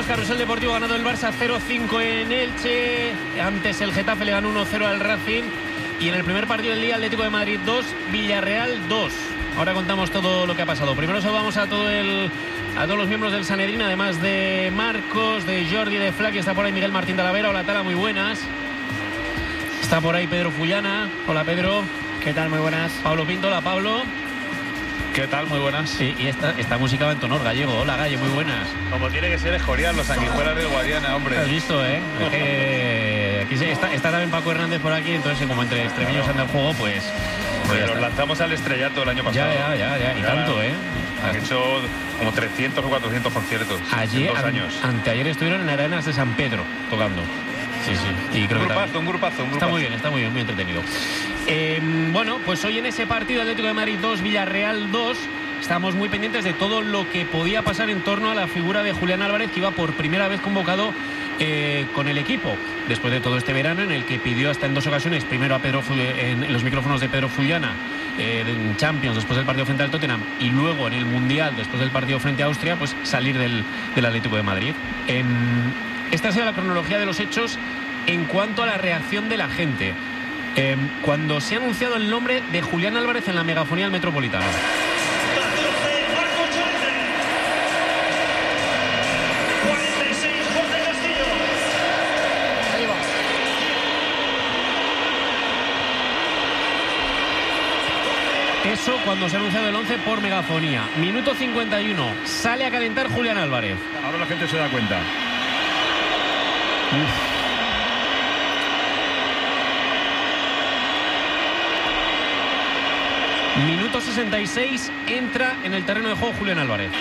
Carrusel Deportivo, ganado el Barça 0-5 en Elche. Antes el Getafe le ganó 1-0 al Racing. Y en el primer partido del día, Atlético de Madrid 2, Villarreal 2. Ahora contamos todo lo que ha pasado. Primero saludamos a todos los miembros del Sanedrín, además de Marcos, de Jordi, de Flaky. Está por ahí Miguel Martín Talavera. Hola, Tala, muy buenas. Está por ahí Pedro Fullana. Hola, Pedro. ¿Qué tal? Muy buenas. Pablo Pinto. Hola, Pablo. ¿Qué tal? Muy buenas. Sí, y esta música va en tonor gallego. Hola, Galle, muy buenas. Como tiene que ser Escorial, los sanguijuelas del Guadiana, hombre. Has visto, ¿eh? Aquí está también Paco Hernández por aquí, entonces como entre extremeños anda el juego, pues nos lanzamos al estrellato el año pasado. Ya. Y tanto, ¿eh? Han hecho como 300 o 400 conciertos en 2 años. Anteayer estuvieron en Arenas de San Pedro tocando. Sí. Y creo un grupazo. Está muy bien, muy entretenido. Bueno, pues hoy en ese partido Atlético de Madrid 2, Villarreal 2, estamos muy pendientes de todo lo que podía pasar en torno a la figura de Julián Álvarez, que iba por primera vez convocado con el equipo, después de todo este verano en el que pidió hasta en 2 ocasiones, primero a Pedro en los micrófonos de Pedro Fullana, en Champions después del partido frente al Tottenham, y luego en el Mundial después del partido frente a Austria, pues salir del Atlético de Madrid. Esta ha sido la cronología de los hechos en cuanto a la reacción de la gente cuando se ha anunciado el nombre de Julián Álvarez en la megafonía del Metropolitano. Eso cuando se ha anunciado el 11 por megafonía. Minuto 51, sale a calentar Julián Álvarez. Ahora la gente se da cuenta. Minuto 66, entra en el terreno de juego Julián Álvarez.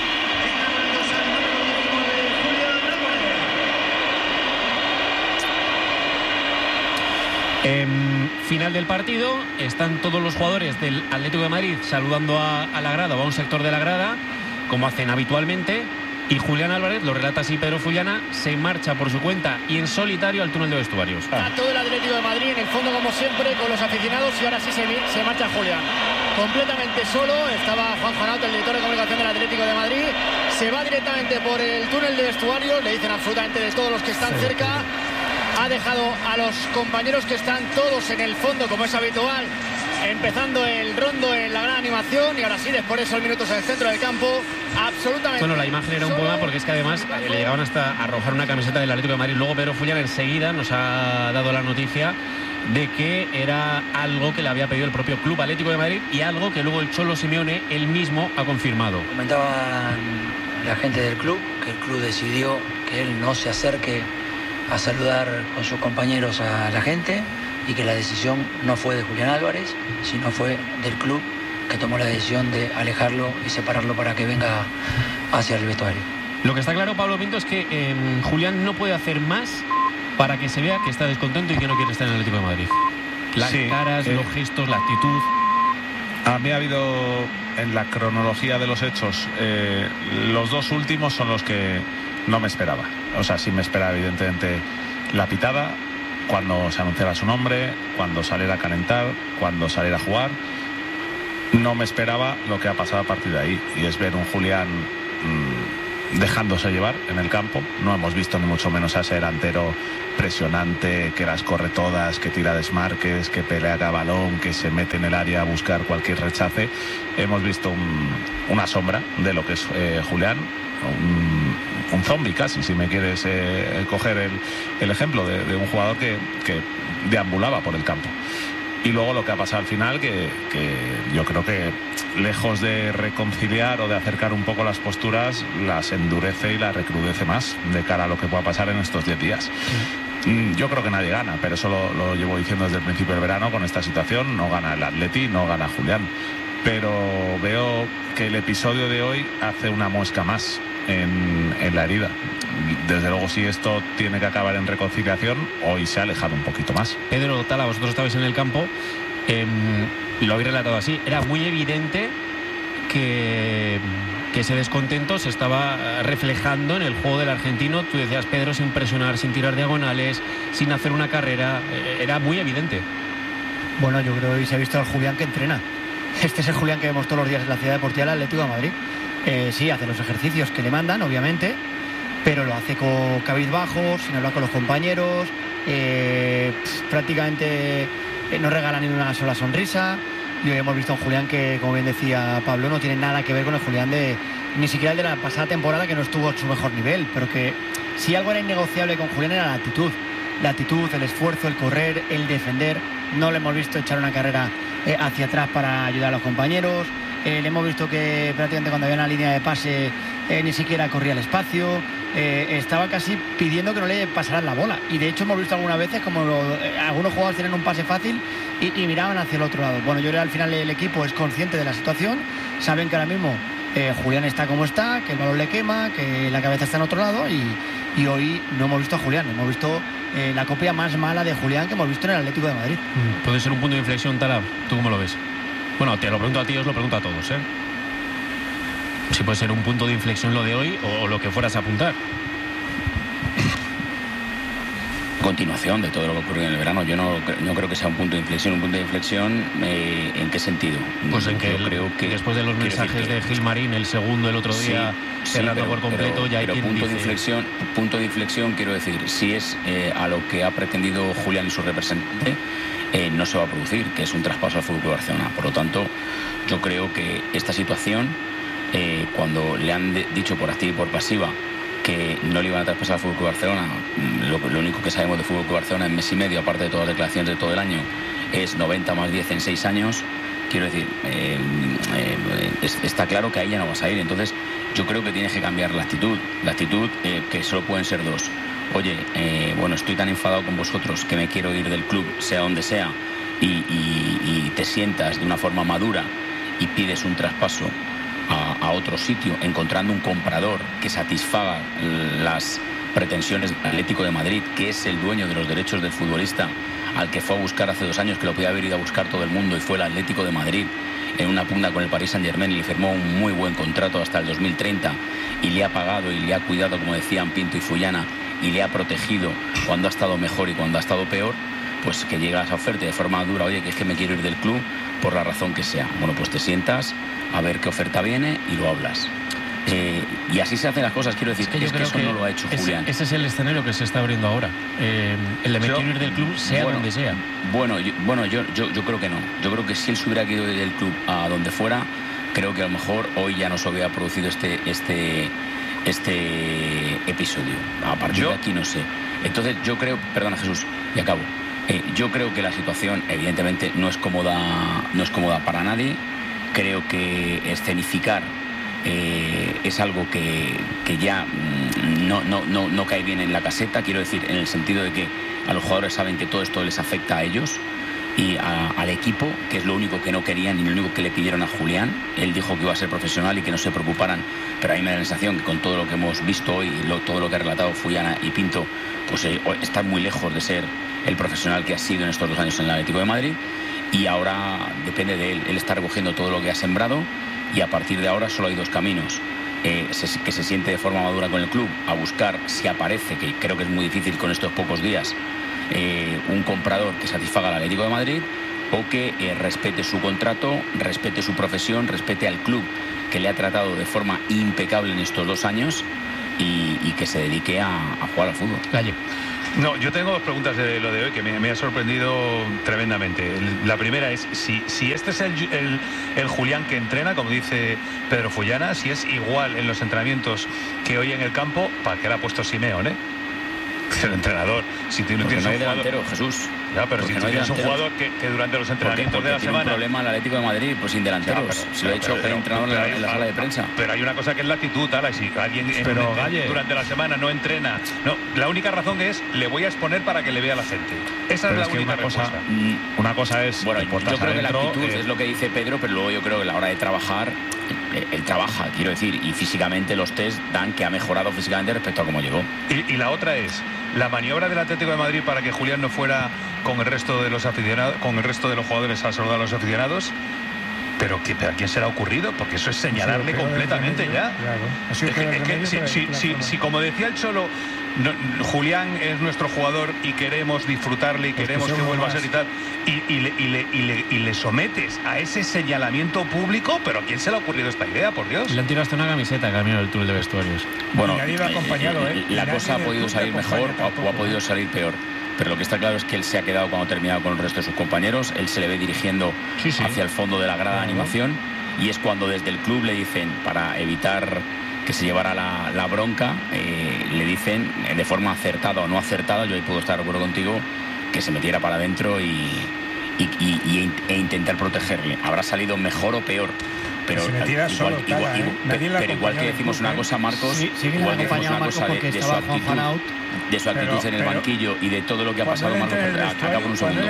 Final del partido, están todos los jugadores del Atlético de Madrid saludando a la grada o a un sector de la grada, como hacen habitualmente, y Julián Álvarez, lo relata así Pedro Fullana, se marcha por su cuenta y en solitario al túnel de vestuarios. Está todo el Atlético de Madrid en el fondo, como siempre, con los aficionados, y ahora sí se marcha Julián. Completamente solo, estaba Juan Juanauto, el director de comunicación del Atlético de Madrid, se va directamente por el túnel de vestuarios, le dicen absolutamente de todos los que están cerca. Ha dejado a los compañeros que están todos en el fondo, como es habitual, empezando el rondo en la gran animación, y ahora sí, después de esos minutos en el centro del campo, absolutamente... Bueno, la imagen era un poema porque es que además le llegaban hasta a arrojar una camiseta del Atlético de Madrid. Luego Pedro Fullana enseguida nos ha dado la noticia de que era algo que le había pedido el propio Club Atlético de Madrid y algo que luego el Cholo Simeone él mismo ha confirmado. Comentaban la gente del club que el club decidió que él no se acerque a saludar con sus compañeros a la gente, y que la decisión no fue de Julián Álvarez, sino fue del club, que tomó la decisión de alejarlo y separarlo para que venga hacia el vestuario. Lo que está claro, Pablo Pinto, es que Julián no puede hacer más para que se vea que está descontento y que no quiere estar en el Atlético de Madrid. Las caras, los gestos, la actitud. A mí ha habido en la cronología de los hechos, los 2 últimos son los que no me esperaba. O sea, sí me esperaba evidentemente la pitada, cuando se anunciara su nombre, cuando saliera a calentar, cuando saliera a jugar. No me esperaba lo que ha pasado a partir de ahí, y es ver un Julián dejándose llevar en el campo. No hemos visto ni mucho menos a ese delantero presionante, que las corre todas, que tira desmarques, que pelea a balón, que se mete en el área a buscar cualquier rechace. Hemos visto una sombra de lo que es Julián, un zombie casi, si me quieres coger el ejemplo de un jugador que deambulaba por el campo. Y luego lo que ha pasado al final, que yo creo que lejos de reconciliar o de acercar un poco las posturas, las endurece y las recrudece más de cara a lo que pueda pasar en estos 10 días. Yo creo que nadie gana, pero eso lo llevo diciendo desde el principio del verano con esta situación. No gana el Atleti, no gana Julián, pero veo que el episodio de hoy hace una muesca más en la herida. Desde luego, si esto tiene que acabar en reconciliación, hoy se ha alejado un poquito más. Pedro, Tala, vosotros estabais en el campo, lo habéis relatado así, era muy evidente que ese descontento se estaba reflejando en el juego del argentino. Tú decías, Pedro, sin presionar, sin tirar diagonales, sin hacer una carrera, era muy evidente. Bueno, yo creo que hoy se ha visto al Julián que entrena. Este es el Julián que vemos todos los días en la Ciudad Deportiva del Atlético de Madrid. Sí, hace los ejercicios que le mandan, obviamente, pero lo hace con cabizbajo, sin hablar con los compañeros, prácticamente no regala ni una sola sonrisa. Y hoy hemos visto a un Julián que, como bien decía Pablo, no tiene nada que ver con el Julián ni siquiera el de la pasada temporada, que no estuvo a su mejor nivel, pero que si algo era innegociable con Julián era la actitud, el esfuerzo, el correr, el defender. No le hemos visto echar una carrera hacia atrás para ayudar a los compañeros. Le hemos visto que prácticamente cuando había una línea de pase ni siquiera corría el espacio. Estaba casi pidiendo que no le pasaran la bola, y de hecho hemos visto algunas veces como algunos jugadores tienen un pase fácil y miraban hacia el otro lado. Bueno, yo creo que al final el equipo es consciente de la situación, saben que ahora mismo Julián está como está, que el balón le quema, que la cabeza está en otro lado, y hoy no hemos visto a Julián, hemos visto la copia más mala de Julián que hemos visto en el Atlético de Madrid. ¿Puede ser un punto de inflexión, Tala? ¿Tú cómo lo ves? Bueno, te lo pregunto a ti, os lo pregunto a todos, si puede ser un punto de inflexión lo de hoy o lo que fueras a apuntar. Continuación de todo lo que ocurrió en el verano. Yo no creo que sea un punto de inflexión. ¿Un punto de inflexión ¿en qué sentido? Pues en que, creo que después de los mensajes de Gilmarín, el segundo el otro día, cerrando por completo, ya hay quien punto dice... punto de inflexión, quiero decir, si es a lo que ha pretendido Julián y su representante, no se va a producir, que es un traspaso al FC Barcelona. Por lo tanto, yo creo que esta situación, cuando le han dicho por activa y por pasiva que no le iban a traspasar al FC Barcelona, lo único que sabemos de FC Barcelona en mes y medio, aparte de todas las declaraciones de todo el año, es 90 más 10 en 6 años. Quiero decir, está claro que ahí ya no vas a ir. Entonces yo creo que tienes que cambiar la actitud, que solo pueden ser dos. Oye, bueno, estoy tan enfadado con vosotros que me quiero ir del club, sea donde sea, y te sientas de una forma madura y pides un traspaso a otro sitio, encontrando un comprador que satisfaga las pretensiones del Atlético de Madrid, que es el dueño de los derechos del futbolista, al que fue a buscar hace 2 años, que lo podía haber ido a buscar todo el mundo, y fue el Atlético de Madrid en una pugna con el Paris Saint-Germain, y le firmó un muy buen contrato hasta el 2030, y le ha pagado y le ha cuidado, como decían Pinto y Fullana, y le ha protegido cuando ha estado mejor y cuando ha estado peor. Pues que llega a esa oferta de forma dura, oye, que es que me quiero ir del club por la razón que sea. Bueno, pues te sientas a ver qué oferta viene y lo hablas. Y así se hacen las cosas, quiero decir, que yo creo que eso no lo ha hecho Julián. Ese es el escenario que se está abriendo ahora. El de me quiero ir del club, sea donde sea. Yo creo que no. Yo creo que si él se hubiera ido del club a donde fuera, creo que a lo mejor hoy ya no se hubiera producido este episodio. A partir de aquí no sé. Entonces yo creo, perdona Jesús, y acabo. Yo creo que la situación evidentemente no es cómoda para nadie. Creo que escenificar es algo que ya no cae bien en la caseta, quiero decir, en el sentido de que a los jugadores saben que todo esto les afecta a ellos y al equipo, que es lo único que no querían y lo único que le pidieron a Julián. Él dijo que iba a ser profesional y que no se preocuparan, pero a mí me da la sensación que con todo lo que hemos visto hoy, todo lo que ha relatado Fullana y Pinto, pues está muy lejos de ser el profesional que ha sido en estos 2 años en el Atlético de Madrid, y ahora depende de él. Él está recogiendo todo lo que ha sembrado, y a partir de ahora solo hay 2 caminos. Que se siente de forma madura con el club, a buscar, si aparece, que creo que es muy difícil con estos pocos días, un comprador que satisfaga al Atlético de Madrid, o que respete su contrato, respete su profesión, respete al club que le ha tratado de forma impecable en estos 2 años, y que se dedique a jugar al fútbol. Calle. No, yo tengo 2 preguntas de lo de hoy que me ha sorprendido tremendamente. La primera es si este es el Julián que entrena, como dice Pedro Fullana, si es igual en los entrenamientos que hoy en el campo, ¿para qué le ha puesto Simeone? El entrenador, si tienes no hay un jugador, delantero, Jesús. Ya, pero si tienes un jugador que durante los entrenamientos de la tiene semana... un problema el Atlético de Madrid, pues sin delanteros. Se lo ha hecho el entrenador en la sala de prensa. Pero hay una cosa que es la actitud, Ala, y si alguien durante la semana no entrena... No, la única razón es, le voy a exponer para que le vea la gente. Esa es la única respuesta. Una cosa es... Bueno, yo creo que la actitud es lo que dice Pedro, pero luego yo creo que a la hora de trabajar, él trabaja, quiero decir, y físicamente los test dan que ha mejorado físicamente respecto a cómo llegó. Y la otra es, la maniobra del Atlético de Madrid para que Julián no fuera con el resto de los aficionados, con el resto de los jugadores a saludar a los aficionados, pero ¿a quién se le ha ocurrido? Porque eso es señalarle completamente ya. Claro. Si como decía el Cholo, Julián es nuestro jugador y queremos disfrutarle y queremos que vuelva a ser y tal, y le sometes a ese señalamiento público, pero ¿a quién se le ha ocurrido esta idea, por Dios? Le han tirado hasta una camiseta camino del túnel de vestuarios. Bueno, nadie lo ha acompañado, la cosa ha podido salir mejor o ha podido salir peor. Pero lo que está claro es que él se ha quedado cuando ha terminado con el resto de sus compañeros. Él se le ve dirigiendo hacia el fondo de la grada de animación, y es cuando desde el club le dicen, para evitar que se llevara la bronca, le dicen de forma acertada o no acertada, yo ahí puedo estar de acuerdo contigo, que se metiera para adentro e intentar protegerle. Habrá salido mejor o peor, pero igual que decimos una cosa, Marcos, igual que decimos una cosa de su actitud en el banquillo y de todo lo que ha pasado, Marcos, acabo en un segundo.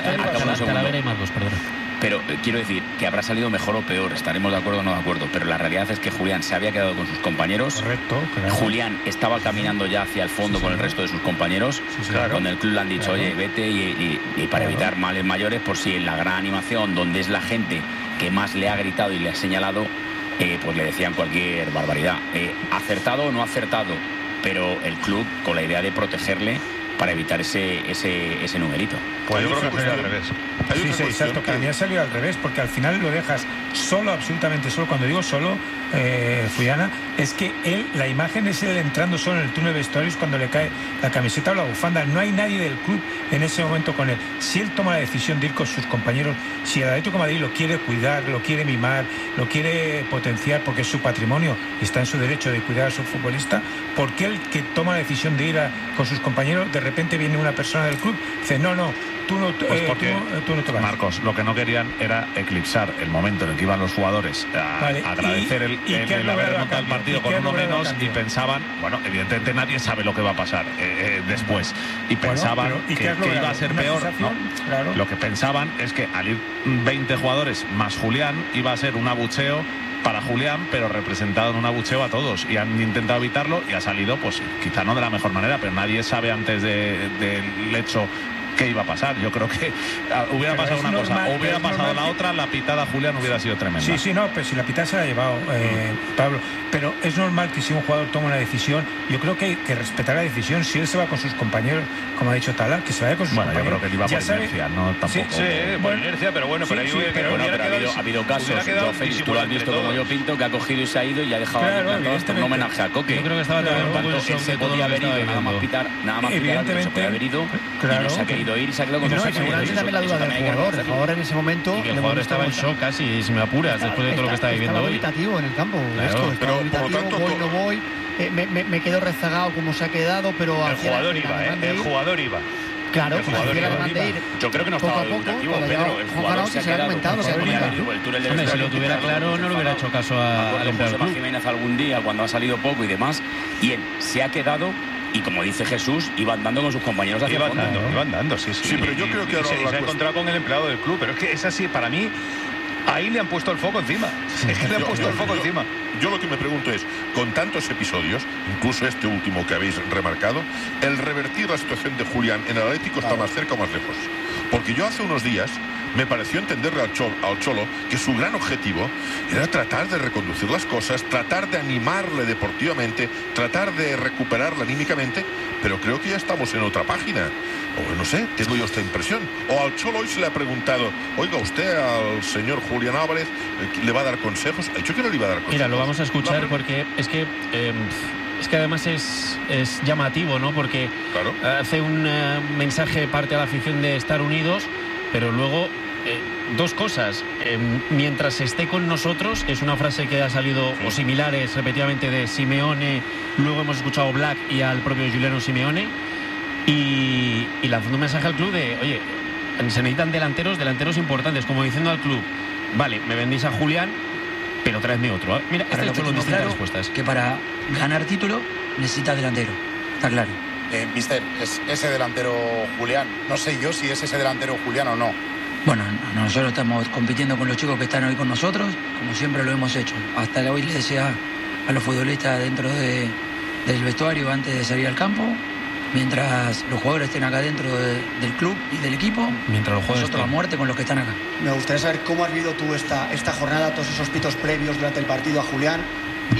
Pero quiero decir que habrá salido mejor o peor, estaremos de acuerdo o no de acuerdo, pero la realidad es que Julián se había quedado con sus compañeros. Correcto, claro. Julián estaba caminando ya hacia el fondo con el resto de sus compañeros, cuando el club le han dicho, oye, vete, y para evitar males mayores, por si en la gran animación, donde es la gente que más le ha gritado y le ha señalado, pues le decían cualquier barbaridad. Acertado o no acertado, pero el club con la idea de protegerle para evitar ese numerito. Pues yo creo que ha salido al revés. Sí, exacto, que a mí ha salido al revés, porque al final lo dejas solo, absolutamente solo. Cuando digo solo, Fullana, es que la imagen es él entrando solo en el túnel de vestuarios cuando le cae la camiseta o la bufanda. No hay nadie del club en ese momento con él. Si él toma la decisión de ir con sus compañeros, si el Atlético de Madrid lo quiere cuidar, lo quiere mimar, lo quiere potenciar porque es su patrimonio y está en su derecho de cuidar a su futbolista, ¿por qué el que toma la decisión de ir con sus compañeros, de repente viene una persona del club y dice, no, tú no te vas? Marcos, lo que no querían era eclipsar el momento en el que iban los jugadores a agradecer el haber remontado el partido con uno menos, y pensaban, bueno, evidentemente nadie sabe lo que va a pasar después, y pensaban que iba a ser peor, ¿no? Claro. Lo que pensaban es que al ir 20 jugadores más Julián iba a ser un abucheo para Julián, pero representado en un abucheo a todos, y han intentado evitarlo y ha salido, pues quizá no de la mejor manera, pero nadie sabe antes del hecho qué iba a pasar. Yo creo que hubiera pasado una cosa, o hubiera pasado la otra, la pitada a Julián hubiera sido tremenda. Sí, no, pero si la pitada se la ha llevado Pablo, pero es normal que si un jugador toma una decisión, yo creo que hay que respetar la decisión. Si él se va con sus compañeros, como ha dicho Tala, que se vaya con sus compañeros. Yo creo que él iba por inercia, no tampoco. Sí, por inercia, pero bueno, pero ha habido casos, Félix, tú lo has visto como yo pinto, que ha cogido y se ha ido y ha dejado un homenaje a Coque. Yo creo que estaba también un poco en shock de todo lo que estaba viviendo. Nada más pitar, se podía haber ido, y no se ha querido ir y se ha quedado con sus seguramente también la duda del jugador. El jugador en ese momento. Y que el jugador estaba en shock casi, si me apuras, después de todo lo que estaba viviendo hoy. Estaba dubitativo en el campo. Pero por lo tanto, voy, no voy. Me quedo rezagado como se ha quedado, pero el jugador iba. Claro, el jugador de ir. Yo creo que no estaba dubitativo, Pedro. El jugador se ha quedado si lo tuviera claro, no le hubiera hecho caso al empleado del club. Jiménez algún día, cuando ha salido poco y demás, y él se ha quedado. Y como dice Jesús, iba andando con sus compañeros hacia el fondo. Iba andando, sí. Sí, pero yo creo que ahora se ha encontrado con el empleado del club. Pero es que es así, para mí, ahí le han puesto el foco encima. Es que le han puesto el foco encima. Yo lo que me pregunto es, con tantos episodios, incluso este último que habéis remarcado, el revertir la situación de Julián en el Atlético está más cerca o más lejos. Porque yo hace unos días me pareció entenderle al Cholo que su gran objetivo era tratar de reconducir las cosas, tratar de animarle deportivamente, tratar de recuperarle anímicamente, pero creo que ya estamos en otra página. O no sé, tengo yo esta impresión. O al Cholo hoy se le ha preguntado, oiga, usted al señor Julián Álvarez le va a dar consejos. Ha dicho que no le iba a dar consejos. Mira, lo vamos a escuchar porque es que además es llamativo, ¿no? Porque hace un mensaje parte a la afición de estar unidos, pero luego dos cosas. Mientras esté con nosotros, es una frase que ha salido, o similares repetidamente, de Simeone. Luego hemos escuchado a Black y al propio Giuliano Simeone, y lanzando un mensaje al club de, oye, se necesitan delanteros importantes, como diciendo al club, vale, me vendéis a Julián, pero traedme otro. Mira, para lo que tengo claro, respuestas. Que para ganar título necesitas delantero, está claro. Mister, ¿es ese delantero Julián? No sé yo si es ese delantero Julián o no. Bueno, nosotros estamos compitiendo con los chicos que están hoy con nosotros, como siempre lo hemos hecho. Hasta hoy le decía a los futbolistas dentro del vestuario antes de salir al campo, mientras los jugadores estén acá dentro del club y del equipo, mientras los jugadores nosotros a muerte con los que están acá. Me gustaría saber cómo has vivido tú esta jornada, todos esos pitos previos durante el partido a Julián, y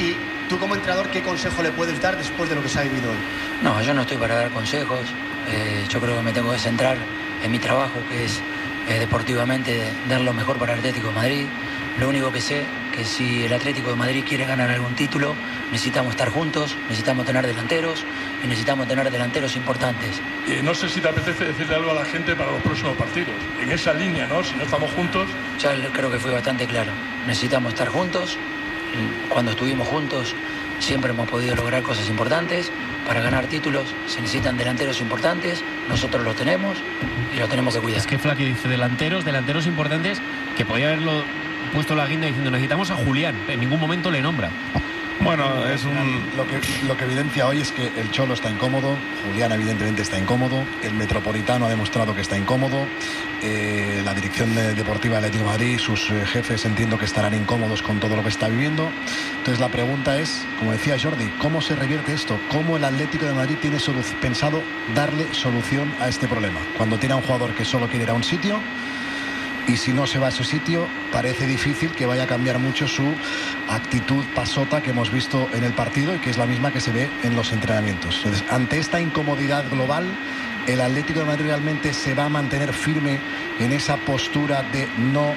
Tú como entrenador, ¿qué consejo le puedes dar después de lo que se ha vivido hoy? No, yo no estoy para dar consejos. Yo creo que me tengo que centrar en mi trabajo, que es deportivamente dar lo mejor para el Atlético de Madrid. Lo único que sé que si el Atlético de Madrid quiere ganar algún título, necesitamos estar juntos, necesitamos tener delanteros y necesitamos tener delanteros importantes. No sé si te apetece decirle algo a la gente para los próximos partidos. En esa línea, ¿no? Si no estamos juntos... Ya creo que fui bastante claro. Necesitamos estar juntos. Cuando estuvimos juntos siempre hemos podido lograr cosas importantes. Para ganar títulos se necesitan delanteros importantes. Nosotros los tenemos y los tenemos que cuidar. Es que Flaky dice delanteros importantes, que podía haberlo puesto la guinda diciendo necesitamos a Julián. En ningún momento le nombra. Bueno, es lo que evidencia hoy es que el Cholo está incómodo, Julián evidentemente está incómodo, el Metropolitano ha demostrado que está incómodo, la dirección deportiva del Atlético de Madrid, sus jefes entiendo que estarán incómodos con todo lo que está viviendo. Entonces la pregunta es, como decía Jordi, ¿cómo se revierte esto? ¿Cómo el Atlético de Madrid tiene pensado darle solución a este problema? Cuando tiene a un jugador que solo quiere ir a un sitio, y si no se va a ese sitio, parece difícil que vaya a cambiar mucho su actitud pasota que hemos visto en el partido y que es la misma que se ve en los entrenamientos. Entonces, ante esta incomodidad global, ¿el Atlético de Madrid realmente se va a mantener firme en esa postura de no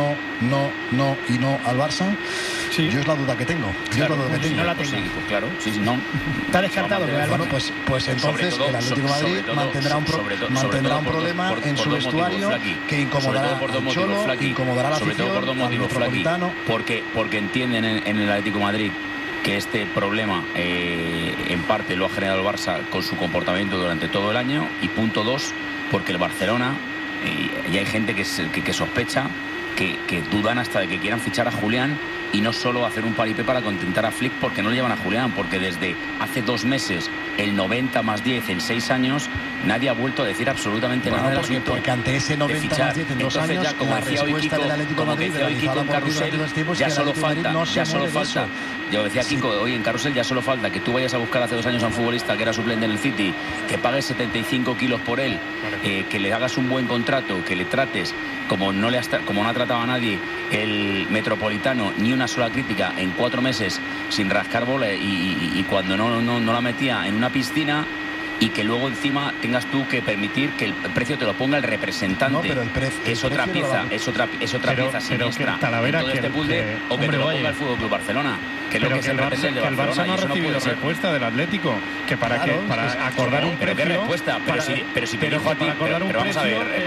y no al Barça? Sí. Yo es la duda que tengo. Claro, yo es la duda que tengo. No la tengo. Sí, pues claro, sí, no. Está descartado. Bueno, pues entonces el Atlético de Madrid mantendrá un problema en su vestuario que incomodará al Cholo, incomodará a la afición, al Metropolitano. Porque entienden en el Atlético de Madrid que este problema en parte lo ha generado el Barça con su comportamiento durante todo el año. Y punto 2, porque el Barcelona, y hay gente que sospecha, que dudan hasta de que quieran fichar a Julián y no solo hacer un paripé para contentar a Flick, porque no le llevan a Julián, porque desde hace 2 meses el 90 más 10 en 6 años nadie ha vuelto a decir absolutamente nada del asunto. Porque ante ese 90 más 10 en 2 años, ya, como la decía hoy respuesta Kiko, del Atlético de Madrid en Carrusel, ya solo falta, yo decía Kiko, hoy en Carrusel ya solo falta que tú vayas a buscar hace 2 años a un futbolista que era suplente en el City, que pagues 75 kilos por él, que le hagas un buen contrato, que le trates como no ha tratado a nadie el Metropolitano, ni una sola crítica en 4 meses sin rascar bola, y cuando no la metía en una piscina, y que luego encima tengas tú que permitir que el precio te lo ponga el representante, pero que es otra pieza, es otra pieza siniestra en todo este puzzle, o que te lo ponga el Fútbol Club Barcelona, que es lo que se pretende el Barcelona. El Barça no ha recibido respuesta del Atlético, que para acordar un precio. Respuesta, pero si te dijo a ti, pero vamos a ver,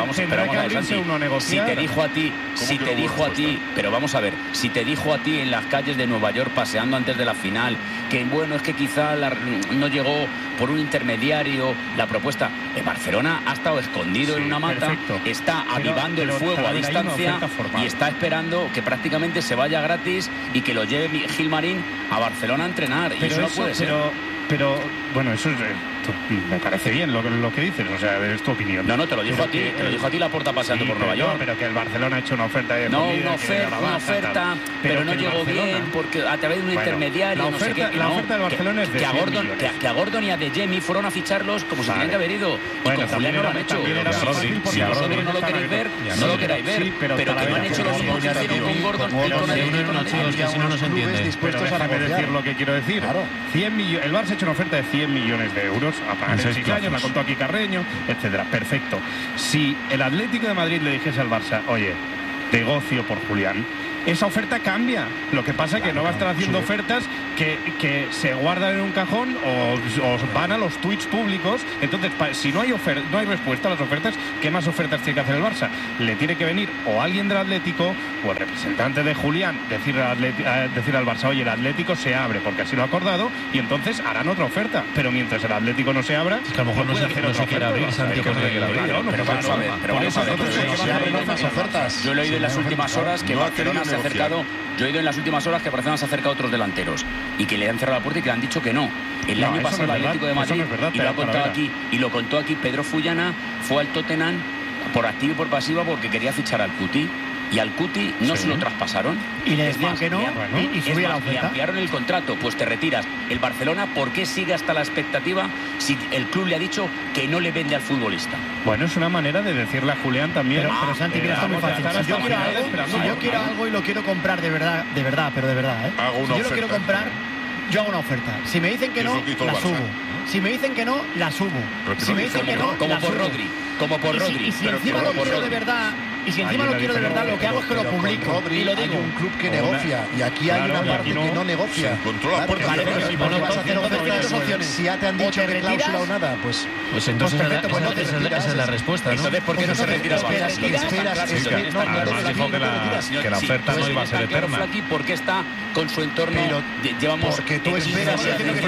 si te dijo a ti, pero vamos a ver, si te dijo a ti en las calles de Nueva York paseando antes de la final, que bueno, es que quizá no llegó por un intermediario la propuesta, Barcelona ha estado escondido en una mata, está avivando el fuego a distancia y está esperando que prácticamente se vaya gratis y que lo lleve Gilmarín a Barcelona a entrenar, y eso no puede ser. Pero bueno, eso es, me parece bien lo que dices, o sea, es tu opinión. No, te lo dijo a ti, Laporta paseando por Nueva York. No, pero que el Barcelona ha hecho una oferta de una oferta, pero no llegó bien porque a través de un intermediario, la oferta del Barcelona es de que a Gordon y a De Jemi fueron a ficharlos como si tenían que haber ido. Bueno, y con Julián no lo han hecho. Si vosotros no lo queréis ver, no lo queráis ver, pero que no han hecho lo mismo que hicieron con Gordon y con chicos, que si no nos entiende. Pero déjame decir lo que quiero decir. 100 millones, el Barça ha hecho una oferta de 100 millones de euros a pagar en 6 años, la contó aquí Carreño, etcétera. Perfecto. Si el Atlético de Madrid le dijese al Barça, oye, negocio por Julián, esa oferta cambia. Lo que pasa es que no va a estar haciendo ofertas que se guardan en un cajón o van a los tweets públicos. Entonces, si no hay respuesta a las ofertas, ¿qué más ofertas tiene que hacer el Barça? Le tiene que venir o alguien del Atlético o el representante de Julián decir al Barça, oye, el Atlético se abre porque así lo ha acordado, y entonces harán otra oferta. Pero mientras el Atlético no se abra, es que a lo mejor no se quiere abrir, pero vamos a ver, yo he leído en las últimas horas que Barcelona se ha acercado. Yo he oído en las últimas horas que Barcelona se ha acercado a otros delanteros y que le han cerrado la puerta y que le han dicho que no. El año pasado el Atlético de Madrid, y lo contó aquí Pedro Fullana, fue al Tottenham por activa y por pasiva porque quería fichar al Cuti. Y al Cuti no se lo traspasaron. Y le decían que no, y subía la oferta. Le ampliaron el contrato, pues te retiras. El Barcelona, ¿por qué sigue hasta la expectativa si el club le ha dicho que no le vende al futbolista? Bueno, es una manera de decirle a Julián también. Pero Santi, mira, está muy fácil. Si yo quiero algo y lo quiero comprar de verdad, ¿eh? Si yo lo quiero comprar, yo hago una oferta. Si me dicen que no, la subo. Si me dicen que no, la subo. Si me dicen que no, como por Rodri. Como por Rodri. Y si encima lo quiero de verdad, lo que hago es que lo publico y lo digo. Hay un club que negocia y aquí hay una parte que no negocia. Vale, pero si vas a hacer opciones, si ya te han dicho de cláusula o nada, pues entonces esa es la respuesta, ¿no? Entonces, ¿por qué no se retira? Además dijo que la oferta no iba a ser eterna. ¿Por qué está con su entorno? Llevamos porque tú esperas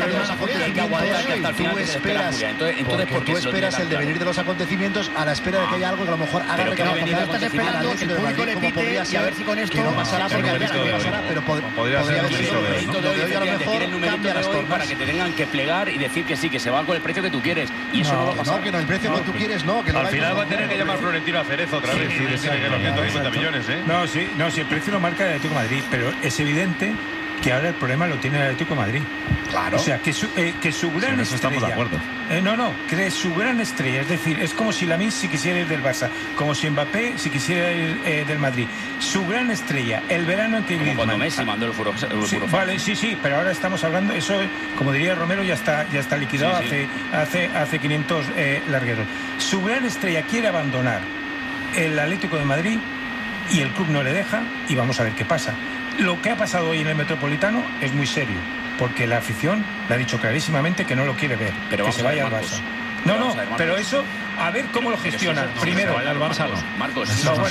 tú esperas el devenir de los acontecimientos a la espera de que haya algo que a lo mejor haga estás esperando que el público le pite y a ver si con esto no pasará porque pero podría ser haber sido lo de hoy a lo mejor el numerito de hoy para que te tengan que plegar y decir que sí, que se va con el precio que tú quieres, y eso no va a pasar. No, que no, el precio que tú quieres no, que al final va a tener que llamar Florentino a Cerezo otra vez y decirle que los 150 millones, Sí, el precio lo marca el Atlético de Madrid, pero es evidente que ahora el problema lo tiene el Atlético de Madrid. Claro. O sea, que su gran estrella... estamos de acuerdo. Que su gran estrella, es decir, es como si Lamine si quisiera ir del Barça, como si Mbappé si quisiera ir del Madrid. Su gran estrella, el verano en que Griezmann... Cuando Messi mandó el furo. Vale, sí, pero ahora estamos hablando, eso, como diría Romero, ya está liquidado hace 500 largueros. Su gran estrella quiere abandonar el Atlético de Madrid y el club no le deja, y vamos a ver qué pasa. Lo que ha pasado hoy en el Metropolitano es muy serio, porque la afición le ha dicho clarísimamente que no lo quiere ver, pero que se vaya al Barça. Pero eso, a ver cómo lo gestiona. Primero, vaya al Barça, Marcos.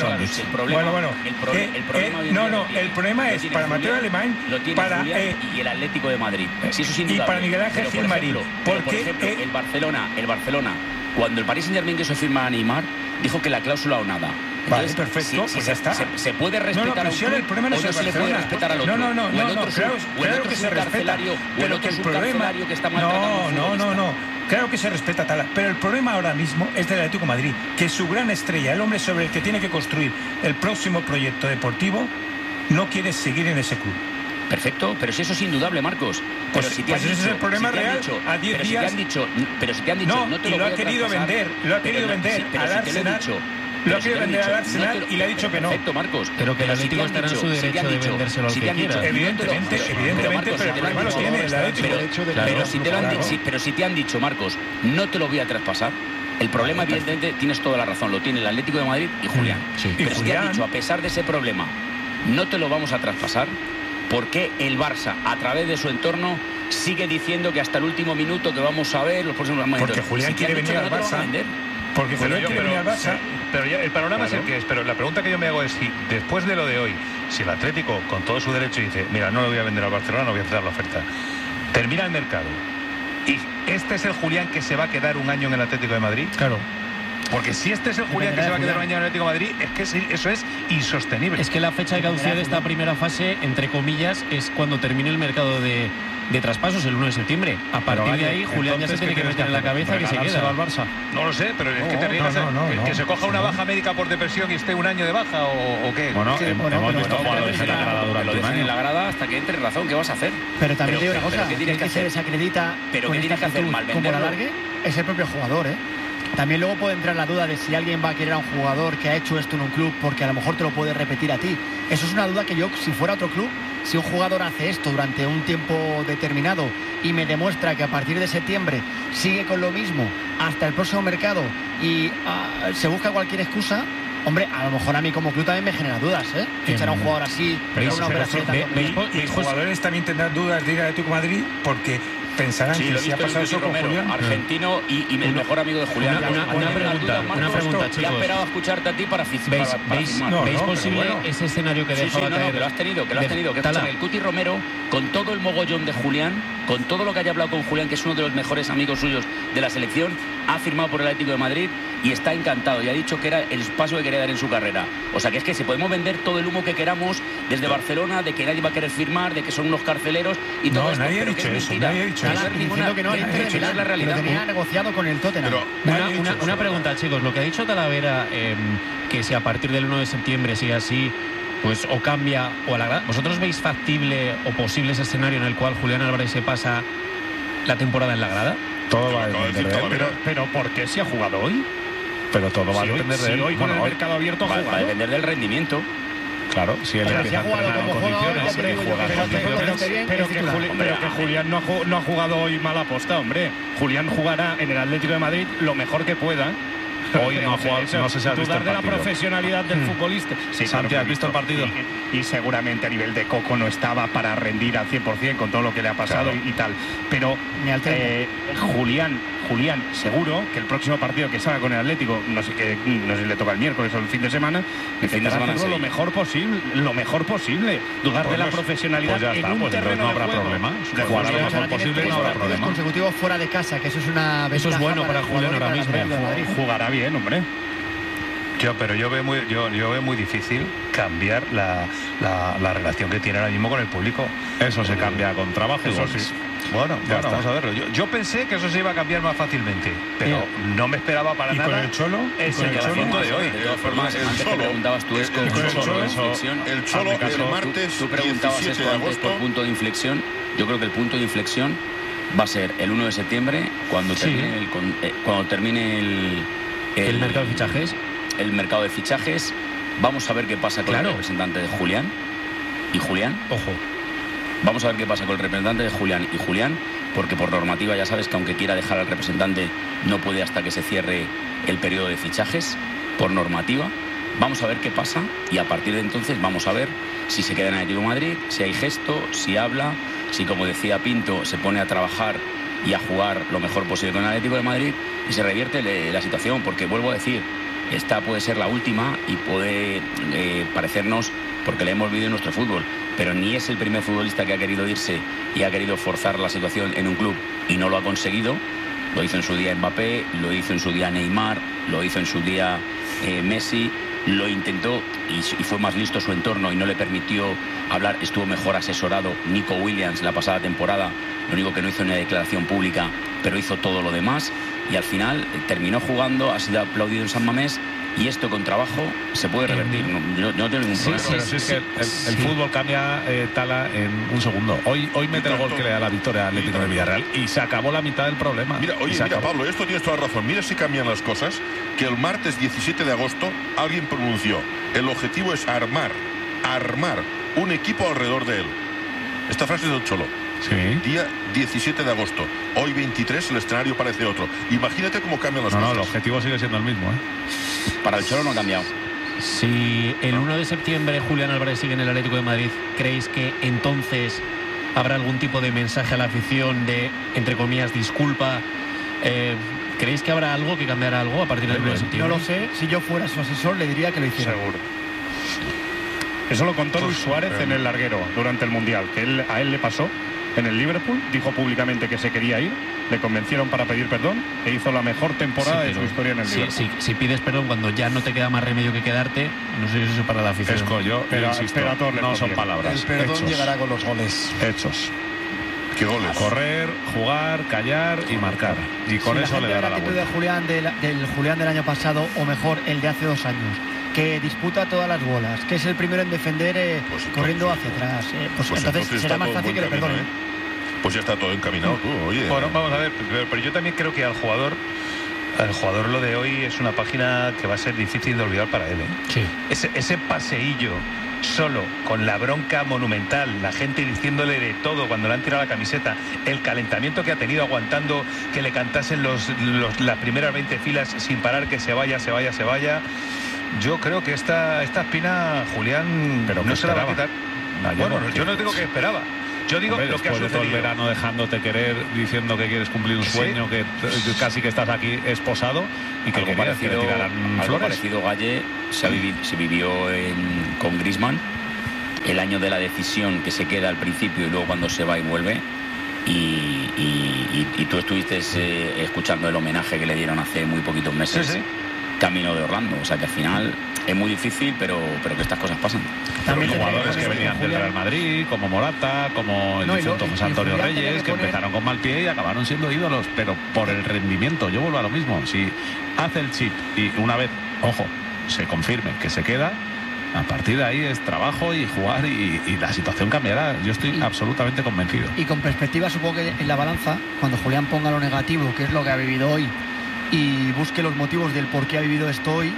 El problema es para Mateo Alemán, para y el Atlético de Madrid. Sí, eso y para Miguel Ángel Gilmarín. Porque el Barcelona, cuando el Paris Saint-Germain quiso firmar a Neymar, dijo que la cláusula o nada. Vale, perfecto, pues ya está. Se puede respetar a un club, el problema no o no se le puede respetar al otro. Claro que se respeta, pero que el problema... que está maltratando claro que se respeta tal, pero el problema ahora mismo es del Atlético de Madrid, que su gran estrella, el hombre sobre el que tiene que construir el próximo proyecto deportivo, no quiere seguir en ese club. Perfecto, pero si eso es indudable, Marcos. Pero si te han dicho, ese es el problema real. A 10 días. Pero si te han dicho, no te lo ha querido vender, al Arsenal. Lo quiere vender al Arsenal y le ha dicho que no. Perfecto, Marcos. Pero que el Atlético estará en su derecho de vendérselo al que quiera. Evidentemente, pero el problema lo tiene el Atlético. Pero si te han dicho, Marcos, no te lo voy a traspasar. El problema, evidentemente, tienes toda la razón, lo tiene el Atlético de Madrid y Julián. Pero si te han dicho, a pesar de ese problema, no te lo vamos a traspasar, ¿por qué el Barça, a través de su entorno, sigue diciendo que hasta el último minuto que vamos a ver los próximos momentos? Porque Julián quiere venir al Barça. Porque Julián quiere venir al Barça. Pero ya el panorama es el que es. Pero la pregunta que yo me hago es si después de lo de hoy, si el Atlético, con todo su derecho, dice, mira, no lo voy a vender al Barcelona, no voy a aceptar la oferta, termina el mercado, y este es el Julián que se va a quedar un año en el Atlético de Madrid. Claro. Porque si este es el Julián que se va a quedar un año en el Atlético de Madrid, es que eso es insostenible. Es que la fecha de caducidad de esta primera fase, entre comillas, es cuando termine el mercado de traspasos, el 1 de septiembre. A partir de ahí, Julián ya se tiene que meter en la cabeza que se queda al Barça. No lo sé, pero es que te arriesgas que se coja una baja médica por depresión y esté un año de baja o qué. Bueno, hemos visto jugadores en la grada durante un año. En la grada hasta que entre razón, ¿qué vas a hacer? Pero también digo una cosa, que se desacredita. Pero ¿qué tienes que hacer? ¿Mal venderlo? Como la largue, es el propio jugador, También luego puede entrar la duda de si alguien va a querer a un jugador que ha hecho esto en un club porque a lo mejor te lo puede repetir a ti. Eso es una duda que yo, si fuera otro club, si un jugador hace esto durante un tiempo determinado y me demuestra que a partir de septiembre sigue con lo mismo hasta el próximo mercado y se busca cualquier excusa, hombre, a lo mejor a mí como club también me genera dudas, fichar a un jugador así, una operación y jugadores también tendrán dudas de ir al Atlético de Madrid porque pensarán que si ha pasado eso con Julián, argentino y el mejor amigo de Julián. Una pregunta, chicos. Ya esperaba escucharte a ti para ¿Veis posible ese escenario que dejaba caer? Que lo has tenido, que el Cuti Romero, con todo el mogollón de Julián, con todo lo que haya hablado con Julián, que es uno de los mejores amigos suyos de la selección, ha firmado por el Atlético de Madrid y está encantado y ha dicho que era el paso que quería dar en su carrera. O sea que es que si podemos vender todo el humo que queramos desde Barcelona, de que nadie va a querer firmar, de que son unos carceleros y todo esto. Nadie ha dicho eso, nadie ha dicho diciendo que no hay interés, es la realidad. Lo tenía negociado con el Tottenham. Una pregunta, chicos. Lo que ha dicho Talavera, que si a partir del 1 de septiembre sigue así, pues o cambia o a la grada. ¿Vosotros veis factible o posible ese escenario en el cual Julián Álvarez se pasa la temporada en la grada? Todo va a depender de él. Pero ¿por qué si ha jugado hoy? Pero todo va a depender de él. Hoy con el mercado abierto va a depender del rendimiento. Claro, si él empieza a entrenar en condiciones, pero que Julián no ha jugado hoy mal aposta, hombre. Julián jugará en el Atlético de Madrid lo mejor que pueda. Hoy no ha jugado, no sé si has visto el partido. Dudar de la profesionalidad del futbolista. Sí, Santi, ¿has visto el partido? Y seguramente a nivel de Coco no estaba para rendir al 100% con todo lo que le ha pasado y tal. Pero Julián, seguro que el próximo partido que salga con el Atlético, no sé si le toca el miércoles o el fin de semana, intentará hacerlo lo mejor posible. Dudar de la profesionalidad en un terreno no habrá problema. Jugará lo mejor posible y no habrá problema. Consecutivos fuera de casa, que eso es una ventaja. Eso es bueno para Julián ahora mismo. Jugará bien, hombre. Pero yo veo muy difícil cambiar la relación que tiene ahora mismo con el público. Eso se cambia con trabajo. Eso sí. Bueno, vamos a verlo. Yo pensé que eso se iba a cambiar más fácilmente, pero no me esperaba para nada. ¿Y con el Cholo? El señalamiento de hoy. De todas formas, antes te preguntabas tú esto. El Cholo el martes tú preguntabas 17 esto de antes agosto. por punto de inflexión. Yo creo que el punto de inflexión va a ser el 1 de septiembre cuando termine el mercado de fichajes. El mercado de fichajes. Vamos a ver qué pasa con el representante de Julián y Julián. Ojo. Vamos a ver qué pasa con el representante de Julián y Julián, porque por normativa ya sabes que aunque quiera dejar al representante no puede hasta que se cierre el periodo de fichajes, por normativa. Vamos a ver qué pasa y a partir de entonces vamos a ver si se queda en Atlético de Madrid, si hay gesto, si habla, si, como decía Pinto, se pone a trabajar y a jugar lo mejor posible con el Atlético de Madrid y se revierte la situación, porque vuelvo a decir, esta puede ser la última y puede parecernos, porque le hemos vivido en nuestro fútbol, pero ni es el primer futbolista que ha querido irse y ha querido forzar la situación en un club y no lo ha conseguido. Lo hizo en su día Mbappé, lo hizo en su día Neymar, lo hizo en su día Messi, lo intentó y fue más listo su entorno y no le permitió hablar. Estuvo mejor asesorado Nico Williams la pasada temporada, lo único que no hizo una declaración pública, pero hizo todo lo demás y al final terminó jugando, ha sido aplaudido en San Mamés. Y esto con trabajo se puede revertir. Yo no tengo ningún problema. Pero es que el fútbol cambia Tala en un segundo. Hoy mete el gol que le da la victoria al Atlético de Villarreal y se acabó la mitad del problema. Mira, Pablo, esto tienes toda la razón. Mira si cambian las cosas. Que el martes 17 de agosto alguien pronunció: el objetivo es armar un equipo alrededor de él. Esta frase es del Cholo. Sí. Día 17 de agosto. Hoy 23 el escenario parece otro. Imagínate cómo cambian las cosas. No, el objetivo sigue siendo el mismo, Para el Cholo no ha cambiado. Si el 1 de septiembre Julián Álvarez sigue en el Atlético de Madrid, ¿creéis que entonces habrá algún tipo de mensaje a la afición de, entre comillas, disculpa? ¿Creéis que habrá algo, que cambiará algo a partir del 1 de septiembre? No lo sé. Si yo fuera su asesor, le diría que lo hiciera. Seguro. Eso lo contó Luis Suárez en el larguero durante el Mundial, que a él le pasó en el Liverpool, dijo públicamente que se quería ir, le convencieron para pedir perdón e hizo la mejor temporada de su historia en el Liverpool. Si pides perdón cuando ya no te queda más remedio que quedarte, no sé si eso para la afición. Pero insisto, a todos no son palabras. El perdón hechos. Llegará con los goles. Hechos. ¿Qué goles? Correr, jugar, callar y marcar. Y con eso le dará la vuelta. La actitud del Julián del año pasado, o mejor, el de hace 2 años, que disputa todas las bolas, que es el primero en defender corriendo hacia atrás. Entonces será más fácil que le perdonen. Pues ya está todo encaminado, tú, oye. Bueno, vamos a ver, pero yo también creo que al jugador lo de hoy es una página que va a ser difícil de olvidar para él. Sí. Ese paseillo solo, con la bronca monumental, la gente diciéndole de todo cuando le han tirado la camiseta, el calentamiento que ha tenido aguantando que le cantasen las primeras 20 filas sin parar, que se vaya. Yo creo que esta espina, Julián, pero no se la va a quitar. Bueno, yo no digo que esperaba. Yo digo lo que ha sucedido. Todo el verano dejándote querer, diciendo que quieres cumplir un sueño, que casi que estás aquí esposado y que querías que le tiraran flores. Algo parecido, Galle, se vivió con Griezmann, el año de la decisión, que se queda al principio y luego cuando se va y vuelve. Y tú estuviste escuchando el homenaje que le dieron hace muy poquitos meses, camino de Orlando. O sea que al final es muy difícil, pero que estas cosas pasan. También jugadores que venían del Real Madrid, como Morata, como el difunto José Antonio Reyes, que empezaron con mal pie y acabaron siendo ídolos, pero por el rendimiento. Yo vuelvo a lo mismo. Si hace el chip y una vez, ojo, se confirme que se queda, a partir de ahí es trabajo y jugar y la situación cambiará. Yo estoy absolutamente convencido. Y con perspectiva, supongo que en la balanza, cuando Julián ponga lo negativo, que es lo que ha vivido hoy, y busque los motivos del por qué ha vivido esto hoy,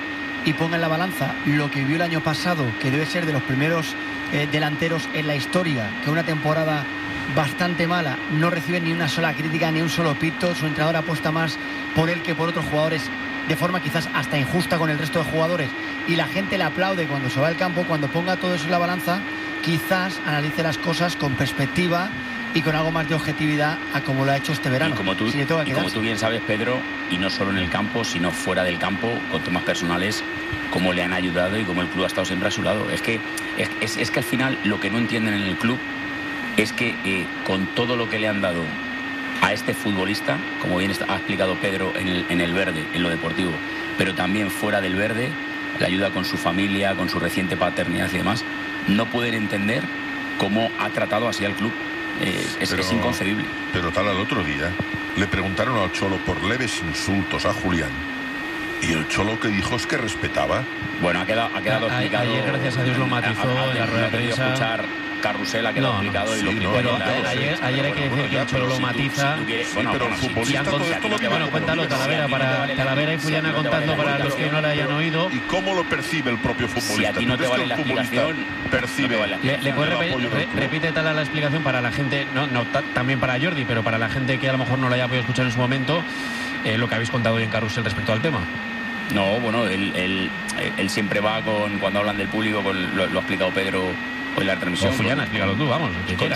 y ponga en la balanza lo que vivió el año pasado, que debe ser de los primeros delanteros en la historia, que una temporada bastante mala, no recibe ni una sola crítica, ni un solo pito, su entrenador apuesta más por él que por otros jugadores, de forma quizás hasta injusta con el resto de jugadores, y la gente le aplaude cuando se va al campo. Cuando ponga todo eso en la balanza, quizás analice las cosas con perspectiva y con algo más de objetividad a como lo ha hecho este verano. Y como tú bien sabes, Pedro, y no solo en el campo, sino fuera del campo, con temas personales, cómo le han ayudado y cómo el club ha estado siempre a su lado. Es que al final lo que no entienden en el club es que con todo lo que le han dado a este futbolista, como bien ha explicado Pedro en el verde, en lo deportivo, pero también fuera del verde, la ayuda con su familia, con su reciente paternidad y demás, no pueden entender cómo ha tratado así al club. Es inconcebible. Pero tal, al otro día le preguntaron al Cholo por leves insultos a Julián, y el Cholo que dijo es que respetaba. Bueno, ha quedado explicado. Ayer, gracias a Dios, lo matizó en la rueda de prensa. Escuchar Carrusel ha quedado explicado y lo explicó. Pero ayer hay que decir que el Cholo lo matiza. Bueno, cuéntalo, Talavera y Fullana contando para los que no lo hayan oído. ¿Y cómo lo percibe el propio futbolista? Si a ti no te vale la explicación, percibe. ¿Le puedes repite tal la explicación para la gente, también para Jordi, pero para la gente que a lo mejor no lo haya podido escuchar en su momento, lo que habéis contado hoy en Carrusel respecto al tema? No, bueno, él siempre va cuando hablan del público, lo ha explicado Pedro hoy en la transmisión. Fullana, explícalo tú, vamos.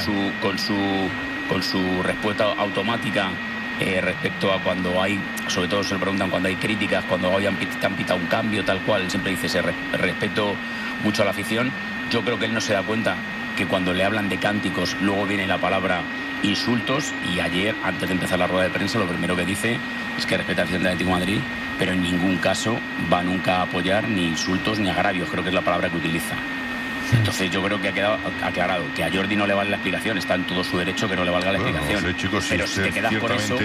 Con su respuesta automática respecto a cuando hay, sobre todo se le preguntan cuando hay críticas, cuando hoy te han pitado un cambio, tal cual, él siempre dice respeto mucho a la afición. Yo creo que él no se da cuenta que cuando le hablan de cánticos luego viene la palabra insultos, y ayer, antes de empezar la rueda de prensa, lo primero que dice es que respeta a la afición del Atlético de Madrid, pero en ningún caso va nunca a apoyar ni insultos ni agravios, creo que es la palabra que utiliza. Entonces yo creo que ha quedado aclarado que a Jordi no le vale la explicación, está en todo su derecho que no le valga la explicación. No sé, chicos, pero si te quedas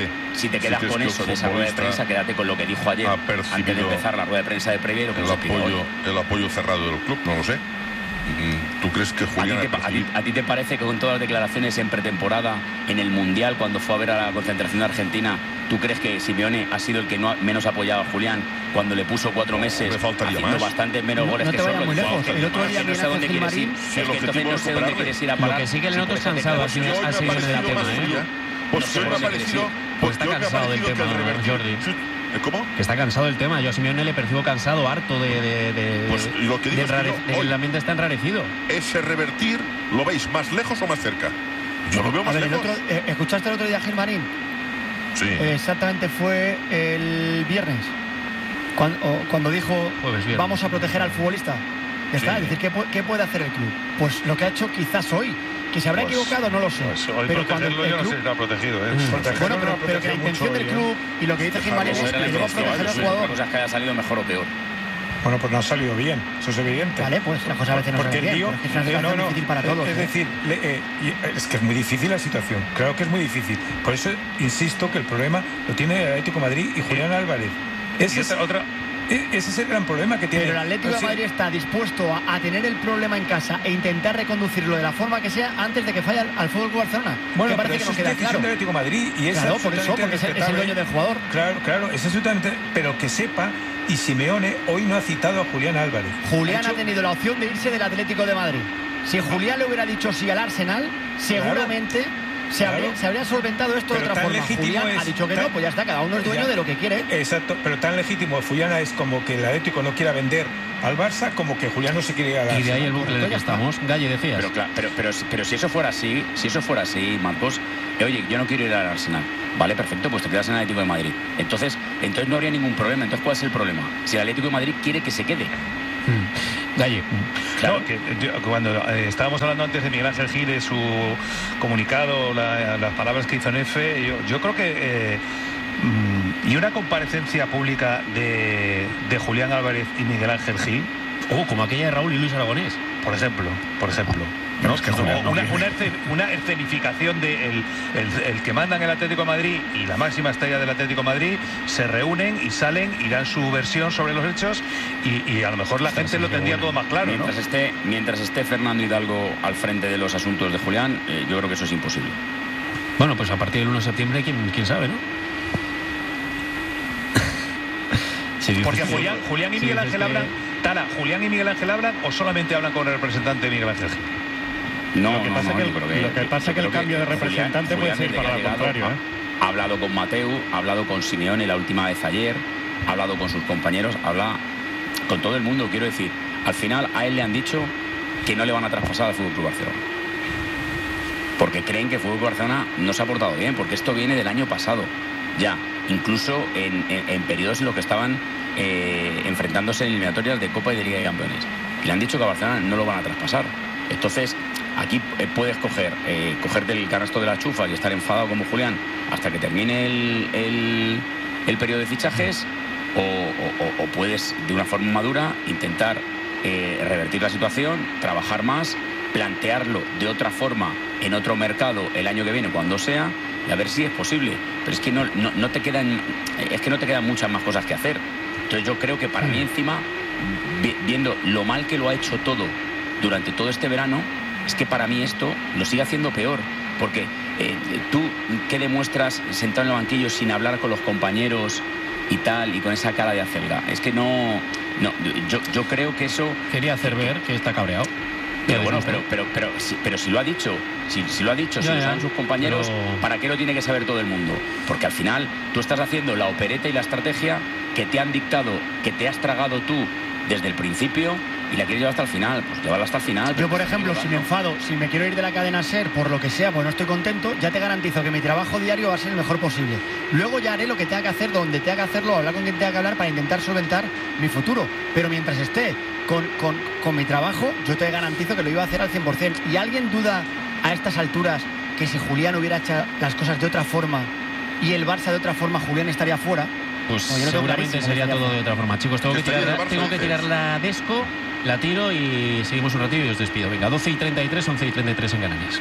con eso, de esa rueda de prensa, quédate con lo que dijo ayer antes de empezar la rueda de prensa de previa y lo que el apoyo cerrado del club, no lo sé. ¿Tú crees que Julián ¿A ti te parece que con todas las declaraciones en pretemporada, en el Mundial, cuando fue a ver a la concentración de Argentina, tú crees que Simeone ha sido el que menos ha apoyado a Julián cuando le puso 4 meses haciendo bastantes menos goles que solo? Muy lejos. El otro día no sé dónde quieres ir. Entonces no sé dónde quieres ir a parar. Lo que sí que le noto es cansado así en el tema, Pues hoy me ha parecido está cansado del tema, Jordi. ¿Cómo? Que está cansado del tema. Yo a Simeone le percibo cansado, harto pues lo que digo es que el ambiente está enrarecido. ¿Ese revertir lo veis más lejos o más cerca? Yo lo veo más lejos. ¿Escuchaste el otro día a Gilmarín? Sí. Exactamente, fue el viernes cuando dijo vamos a proteger al futbolista. Ya está, es decir, ¿qué puede hacer el club? Pues lo que ha hecho quizás hoy. Que se habrá equivocado, no lo sé. Hoy pero protegerlo yo no sé si está protegido. Bueno, pero que la intención del club y lo que dice Gilmarín es que deba proteger al jugador. La cosa es que haya salido mejor o peor. Bueno, pues no ha salido bien, eso es evidente. Vale, pues las cosas a veces no salen bien, porque es una situación difícil para todos. Es decir, es que es muy difícil la situación, claro que es muy difícil. Por eso insisto que el problema lo tiene el Atlético de Madrid y Julián Álvarez. Ese es el gran problema que tiene. Pero el Atlético de Madrid está dispuesto a tener el problema en casa e intentar reconducirlo de la forma que sea antes de que falle al Fútbol Club Barcelona. Bueno, que parece que no queda claro. Del Atlético de Madrid y es claro, por eso, porque es el dueño del jugador. Claro, es absolutamente. Pero que sepa, y Simeone hoy no ha citado a Julián Álvarez. Julián ha tenido la opción de irse del Atlético de Madrid. Si Julián le hubiera dicho sí al Arsenal, seguramente se habría solventado esto de otra forma. Julián ha dicho que no, pues ya está, cada uno es dueño de lo que quiere. Exacto, pero tan legítimo Fullana es como que el Atlético no quiera vender al Barça, como que Julián no se quiere ir al Arsenal. Y de ahí el bucle de que estamos. Galle, decías. Pero si eso fuera así, Marcos, oye, yo no quiero ir al Arsenal. Vale, perfecto, pues te quedas en el Atlético de Madrid. Entonces no habría ningún problema. Entonces, ¿cuál es el problema? Si el Atlético de Madrid quiere que se quede. Galle. Claro, que cuando estábamos hablando antes de Miguel Ángel Gil, de su comunicado, las palabras que hizo en F, yo creo que y una comparecencia pública de Julián Álvarez y Miguel Ángel Gil, como aquella de Raúl y Luis Aragonés, por ejemplo. No, es que una escenificación de el que manda en el Atlético de Madrid y la máxima estrella del Atlético de Madrid se reúnen y salen y dan su versión sobre los hechos y a lo mejor la gente lo tendría todo más claro. Mientras esté Fernando Hidalgo al frente de los asuntos de Julián, yo creo que eso es imposible. Bueno, pues a partir del 1 de septiembre, quién sabe, ¿no? Porque Julián y Miguel Ángel hablan, Tala, ¿Julián y Miguel Ángel hablan o solamente hablan con el representante Miguel Ángel Gil? Lo que pasa es que el cambio de representante puede ser para lo contrario. Ha hablado con Mateu, ha hablado con Simeone la última vez ayer, ha hablado con sus compañeros, habla con todo el mundo. Quiero decir, al final a él le han dicho que no le van a traspasar al FC Barcelona. Porque creen que el FC Barcelona no se ha portado bien, porque esto viene del año pasado. Ya, incluso en periodos en los que estaban enfrentándose en eliminatorias de Copa y de Liga de Campeones. Y le han dicho que a Barcelona no lo van a traspasar. Entonces, aquí puedes cogerte el canasto de las chufas y estar enfadado como Julián hasta que termine el periodo de fichajes, o puedes, de una forma madura, intentar revertir la situación, trabajar más, plantearlo de otra forma en otro mercado el año que viene, cuando sea, y a ver si es posible. Pero es que no te quedan muchas más cosas que hacer. Entonces yo creo que para mí, encima, viendo lo mal que lo ha hecho todo durante todo este verano, es que para mí esto lo sigue haciendo peor. Porque tú, ¿qué demuestras sentado en el banquillo sin hablar con los compañeros y tal, y con esa cara de acelga? Es que yo creo que eso... Quería hacer ver que está cabreado. Pero bueno, pero si lo ha dicho, si lo saben sus compañeros, ¿para qué lo tiene que saber todo el mundo? Porque al final tú estás haciendo la opereta y la estrategia que te han dictado, que te has tragado tú desde el principio, y la quieres llevar hasta el final. Pues llévala hasta el final. Yo, por ejemplo, si me enfado, si me quiero ir de la cadena SER por lo que sea, pues no estoy contento, ya te garantizo que mi trabajo diario va a ser el mejor posible. Luego ya haré lo que tenga que hacer, donde tenga que hacerlo, hablar con quien tenga que hablar para intentar solventar mi futuro. Pero mientras esté con mi trabajo, yo te garantizo que lo iba a hacer al 100%. ¿Y alguien duda a estas alturas que si Julián hubiera hecho las cosas de otra forma y el Barça de otra forma, Julián estaría fuera? Pues seguramente sería todo de otra forma. Chicos, tengo que tirar la Desco, la tiro y seguimos un ratito y os despido. Venga, 12:33, 11:33 en Canarias.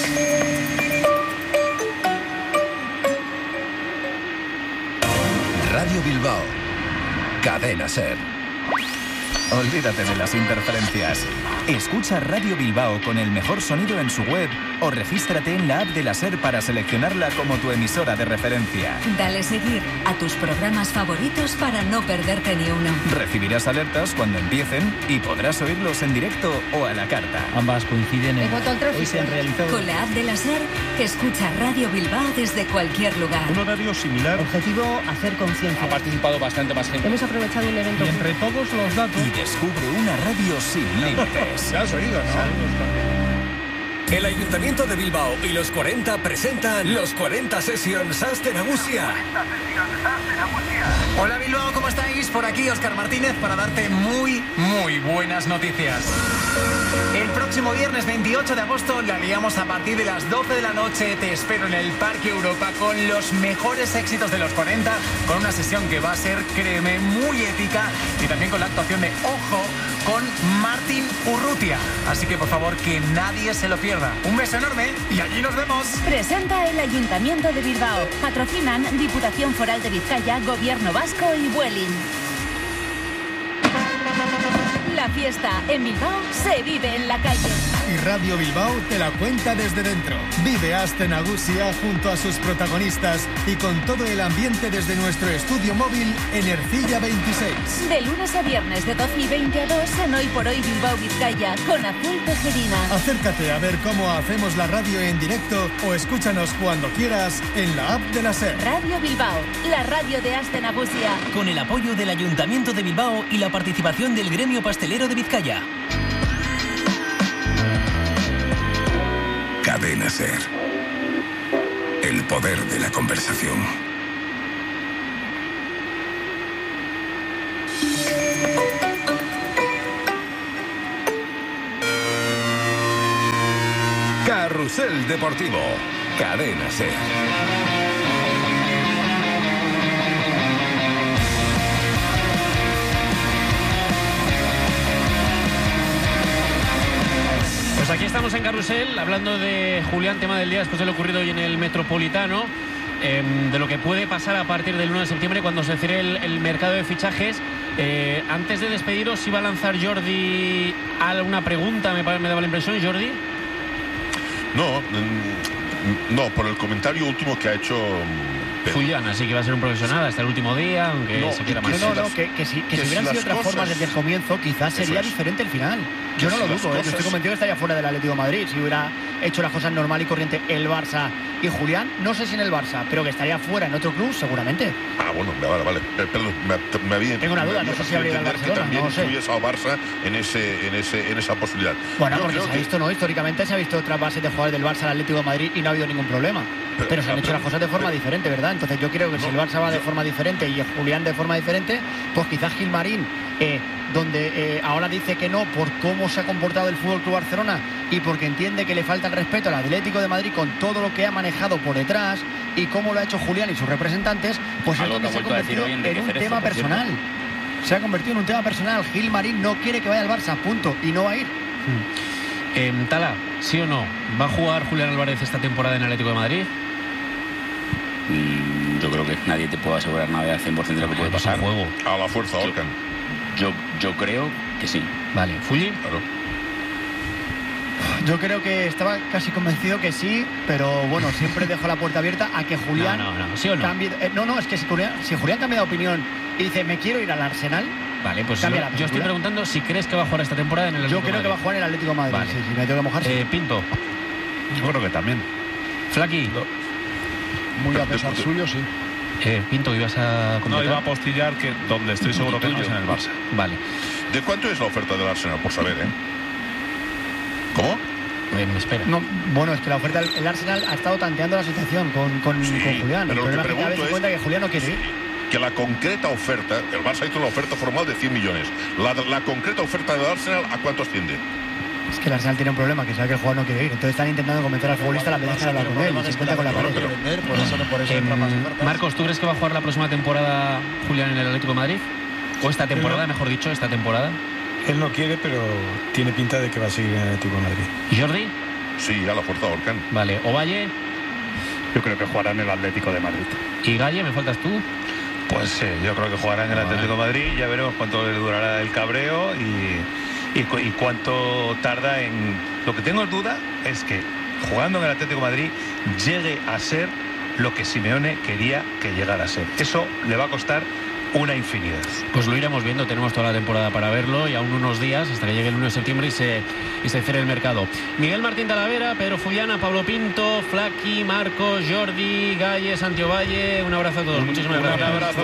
Radio Bilbao, Cadena SER. Olvídate de las interferencias. Escucha Radio Bilbao con el mejor sonido en su web o regístrate en la app de la SER para seleccionarla como tu emisora de referencia. Dale seguir a tus programas favoritos para no perderte ni uno. Recibirás alertas cuando empiecen y podrás oírlos en directo o a la carta. Ambas coinciden en... Hoy se han realizado... Con la app de la SER, escucha Radio Bilbao desde cualquier lugar. Un horario similar. Objetivo, hacer conciencia. Ha participado bastante más gente. Hemos aprovechado un evento... Y entre todos los datos... Y descubre una radio sin límites. Ya has oído, ¿no? El Ayuntamiento de Bilbao y los 40 presentan los 40 Sessions Aste Nagusia. Hola Bilbao, ¿cómo estáis? Por aquí Óscar Martínez para darte muy buenas noticias. El próximo viernes 28 de agosto la liamos a partir de las 12 de la noche. Te espero en el Parque Europa con los mejores éxitos de los 40, con una sesión que va a ser, créeme, muy épica, y también con la actuación de Ojo con Martín Urrutia. Así que por favor que nadie se lo pierda. Un beso enorme y allí nos vemos. Presenta el Ayuntamiento de Bilbao. Patrocinan Diputación Foral de Vizcaya, Gobierno Vasco y Vueling. La fiesta en Bilbao se vive en la calle. Y Radio Bilbao te la cuenta desde dentro. Vive Aste Nagusia junto a sus protagonistas y con todo el ambiente desde nuestro estudio móvil en Ercilla 26. De lunes a viernes de 12:20 a 2 en Hoy por Hoy Bilbao Vizcaya con Azul Tejerina. Acércate a ver cómo hacemos la radio en directo o escúchanos cuando quieras en la app de la SER. Radio Bilbao, la radio de Aste Nagusia. Con el apoyo del Ayuntamiento de Bilbao y la participación del Gremio Pastelero de Vizcaya. Cadena SER. El poder de la conversación. Carrusel Deportivo. Cadena SER. Pues aquí estamos en Carrusel, hablando de Julián, tema del día después de lo ocurrido hoy en el Metropolitano, de lo que puede pasar a partir del 1 de septiembre cuando se cierre el mercado de fichajes. Antes de despediros, iba a lanzar Jordi alguna pregunta, me daba la impresión, Jordi. No, por el comentario último que ha hecho Julián, así que va a ser un profesional hasta el último día, aunque se quiera más. Que si hubieran sido otras formas desde el comienzo, quizás sería diferente el final. Yo no lo dudo, yo estoy convencido que estaría fuera del Atlético de Madrid si hubiera hecho las cosas normal y corriente el Barça y Julián. No sé si en el Barça, pero que estaría fuera en otro club, seguramente. Bueno, vale. Perdón, me había... Tengo una duda, no sé si habría ido al Barcelona, que también no lo sé. incluyes al Barça en esa posibilidad. Bueno, porque se ha visto, ¿no? Históricamente se ha visto otras bases de jugadores del Barça al Atlético de Madrid y no ha habido ningún problema. Pero se han hecho las cosas de forma diferente, ¿verdad? Entonces yo creo que si el Barça va de forma diferente y Julián de forma diferente, pues quizás Gilmarín, donde ahora dice que no por cómo se ha comportado el Fútbol Club Barcelona y porque entiende que le falta el respeto al Atlético de Madrid con todo lo que ha manejado por detrás y cómo lo ha hecho Julián y sus representantes, pues esto que se ha convertido en un tema personal. Se ha convertido en un tema personal. Gilmarín no quiere que vaya al Barça, punto, y no va a ir. Tala, ¿sí o no? ¿Va a jugar Julián Álvarez esta temporada en Atlético de Madrid? Yo creo que nadie te puede asegurar nada al 100% de lo que puede pasar. Juego. A la fuerza, Orcan. Yo creo que sí. Vale, ¿Fulli? Claro. Yo creo que estaba casi convencido que sí, pero bueno, siempre dejo la puerta abierta a que Julián ¿sí o no? cambie. Es que si Julián cambia de opinión y dice me quiero ir al Arsenal. Vale, pues yo estoy preguntando si crees que va a jugar esta temporada en el Atlético de Madrid. Yo creo que va a jugar en el Atlético de Madrid. Vale. Sí, me tengo que mojarse. Pinto. Yo creo que también. Flaqui. Muy a pesar suyo, sí. Pinto, ¿ibas a comentar? No, iba a apostillar que donde estoy seguro que no es en el Barça. Vale. ¿De cuánto es la oferta del Arsenal? Por saber, ¿Cómo? Me espera. No, bueno, es que la oferta del Arsenal ha estado tanteando la situación con Julián. Pero lo que cada vez pregunto se cuenta que Julián no quiere ir. Que la concreta oferta, el Barça hizo una oferta formal de 100 millones. La concreta oferta del Arsenal, ¿a cuánto asciende? Es que el Arsenal tiene un problema, que sabe que el jugador no quiere ir. Entonces están intentando convencer al futbolista la vez de hablar con él y se cuenta con la pared. Marcos, ¿tú crees que va a jugar la próxima temporada Julián en el Atlético de Madrid? ¿O esta temporada, mejor dicho, esta temporada? Él no quiere, pero tiene pinta de que va a seguir en el Atlético de Madrid. ¿Y Jordi? Sí, a la fuerza Orcan. Vale, ¿Ovalle? Yo creo que jugará en el Atlético de Madrid. ¿Y Galle, me faltas tú? Pues sí, yo creo que jugará en el Atlético de Madrid. Ya veremos cuánto le durará el cabreo y cuánto tarda en... Lo que tengo duda es que jugando en el Atlético de Madrid llegue a ser lo que Simeone quería que llegara a ser. Eso le va a costar una infinidad. Pues lo iremos viendo, tenemos toda la temporada para verlo y aún unos días hasta que llegue el 1 de septiembre y se cierre el mercado. Miguel Martín Talavera, Pedro Fullana, Pablo Pinto, Flaqui, Marcos, Jordi, Galle, Santiago Valle, un abrazo a todos, muchísimas gracias. Un abrazo.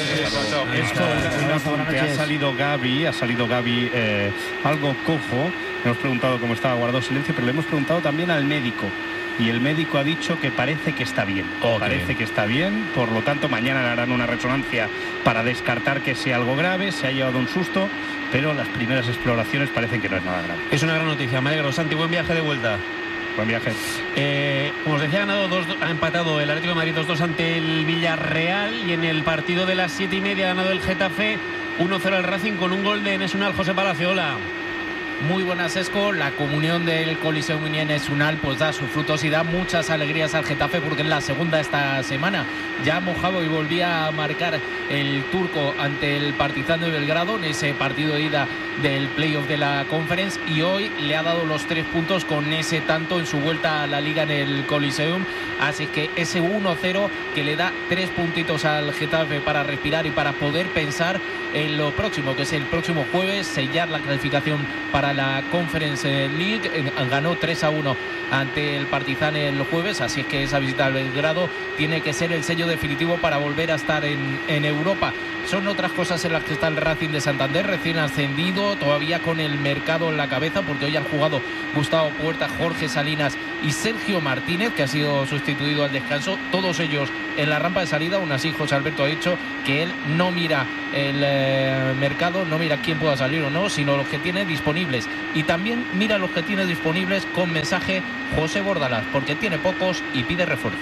Que ha salido Gaby algo cojo. Hemos preguntado cómo estaba, guardado silencio, pero le hemos preguntado también al médico. Y el médico ha dicho que parece que está bien. Que está bien, por lo tanto mañana le harán una resonancia para descartar que sea algo grave, se ha llevado un susto, pero las primeras exploraciones parecen que no es nada grave. Es una gran noticia, me alegro. Santi, buen viaje de vuelta. Buen viaje. Como os decía, ha empatado el Atlético de Madrid 2-2 ante el Villarreal y en el partido de las 7:30 ha ganado el Getafe 1-0 al Racing con un gol de Enes Unal. José Palacio, hola. Muy buenas, Esco. La comunión del Coliseo Mini Enes Unal pues da sus frutos y da muchas alegrías al Getafe porque es la segunda esta semana. Ya mojado y volvía a marcar el turco ante el Partizan de Belgrado en ese partido de ida del playoff de la Conference y hoy le ha dado los 3 puntos con ese tanto en su vuelta a la Liga en el Coliseum. Así que ese 1-0 que le da 3 puntitos al Getafe para respirar y para poder pensar en lo próximo, que es el próximo jueves, sellar la clasificación para la Conference League. Ganó 3-1 ante el Partizan el jueves, así es que esa visita al Belgrado tiene que ser el sello definitivo para volver a estar en Europa. Son otras cosas en las que está el Racing de Santander, recién ascendido, todavía con el mercado en la cabeza, porque hoy han jugado Gustavo Puerta, Jorge Salinas y Sergio Martínez, que ha sido sustituido al descanso, todos ellos en la rampa de salida. Aún así, José Alberto ha dicho que él no mira el mercado, no mira quién pueda salir o no, sino los que tiene disponibles. Y también mira los que tiene disponibles con mensaje José Bordalás, porque tiene pocos y pide refuerzos.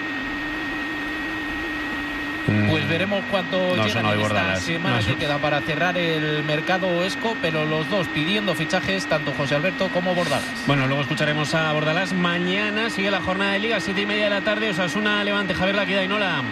Pues veremos cuánto llegan en esta semana que queda para cerrar el mercado, Esco, pero los dos pidiendo fichajes, tanto José Alberto como Bordalás. Bueno, luego escucharemos a Bordalás. Mañana sigue la jornada de Liga, 7:30 de la tarde, Osasuna Levante. Javier Laquidainola.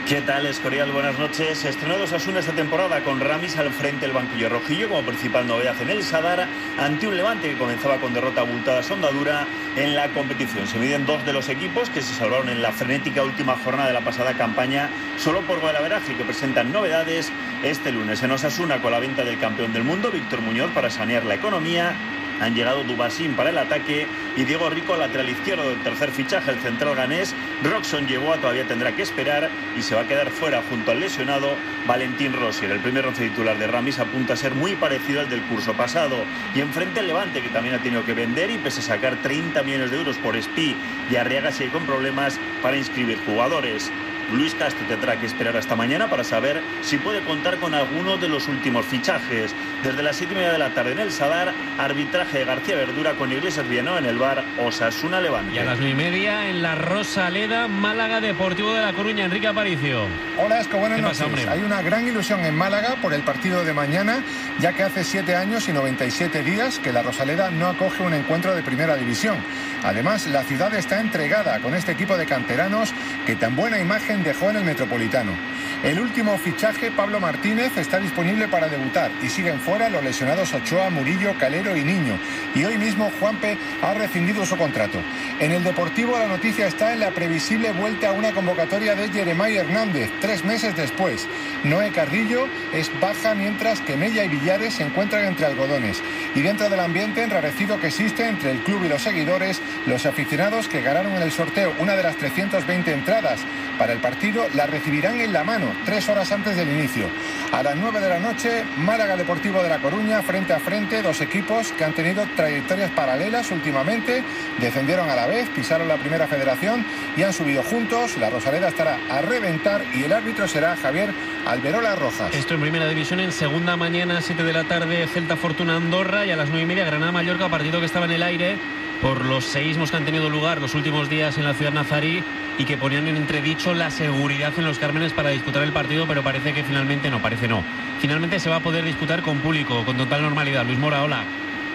¿Qué tal, Escorial? Buenas noches. Estrenó Osasuna esta temporada con Ramis al frente del banquillo rojillo como principal novedad en el Sadar ante un Levante que comenzaba con derrota abultada a Sondadura en la competición. Se miden dos de los equipos que se salvaron en la frenética última jornada de la pasada campaña solo por golaveraje, que presentan novedades este lunes en Osasuna con la venta del campeón del mundo, Víctor Muñoz, para sanear la economía. Han llegado Dubasín para el ataque y Diego Rico, lateral izquierdo del tercer fichaje, el central ganés. Roxon Yeboah todavía tendrá que esperar y se va a quedar fuera junto al lesionado Valentín Rosier. El primer once titular de Ramis apunta a ser muy parecido al del curso pasado. Y enfrente el Levante, que también ha tenido que vender y pese a sacar 30 millones de euros por Espí y Arriaga, sigue con problemas para inscribir jugadores. Luis Castro tendrá que esperar hasta mañana para saber si puede contar con alguno de los últimos fichajes. Desde las 7:30 de la tarde en el Sadar, arbitraje de García Verdura con Iglesias Villanueva en el bar, Osasuna Levante. Y a las 9:30 en la Rosaleda, Málaga Deportivo de La Coruña, Enrique Aparicio. Hola, Esco, buenas noches. ¿Qué pasa, hombre? Hay una gran ilusión en Málaga por el partido de mañana, ya que hace 7 años y 97 días que la Rosaleda no acoge un encuentro de primera división. Además, la ciudad está entregada con este equipo de canteranos que tan buena imagen dejó en el Metropolitano. El último fichaje, Pablo Martínez, está disponible para debutar y siguen fuera los lesionados Ochoa, Murillo, Calero y Niño. Y hoy mismo Juanpe ha rescindido su contrato. En el Deportivo la noticia está en la previsible vuelta a una convocatoria de Jeremai Hernández, 3 meses después. Noé Carrillo es baja mientras que Mella y Villares se encuentran entre algodones. Y dentro del ambiente enrarecido que existe entre el club y los seguidores, los aficionados que ganaron en el sorteo una de las 320 entradas para el partido la recibirán en la mano 3 horas antes del inicio. A las 9 de la noche, Málaga Deportivo de La Coruña, frente a frente, dos equipos que han tenido trayectorias paralelas últimamente, descendieron a la vez, pisaron la primera federación y han subido juntos. La Rosaleda estará a reventar y el árbitro será Javier Alberola Rojas. Esto en primera división. En segunda, mañana 7 de la tarde, Celta Fortuna Andorra, y a las 9:30 Granada Mallorca, partido que estaba en el aire por los seísmos que han tenido lugar los últimos días en la ciudad nazarí y que ponían en entredicho la seguridad en los Cármenes para disputar el partido, pero parece que finalmente no. Finalmente se va a poder disputar con público, con total normalidad. Luis Mora, hola.